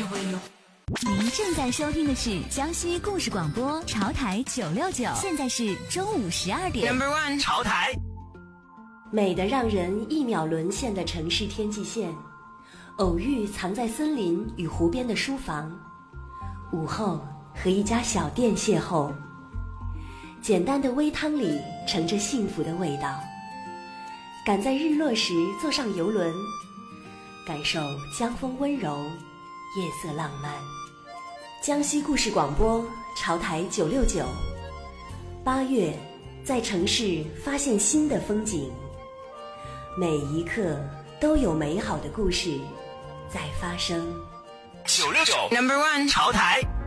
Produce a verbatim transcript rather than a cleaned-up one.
您正在收听的是江西故事广播潮台九六九，现在是中午十二点。 Number one， 潮台。 美得让人一秒沦陷的城市天际线，偶遇藏在森林与湖边的书房，午后和一家小店邂逅，简单的微汤里盛着幸福的味道。赶在日落时坐上游轮，感受江风温柔，夜色浪漫。江西故事广播潮台九六九，八月在城市发现新的风景，每一刻都有美好的故事在发生。 九六九 Number one， 潮台。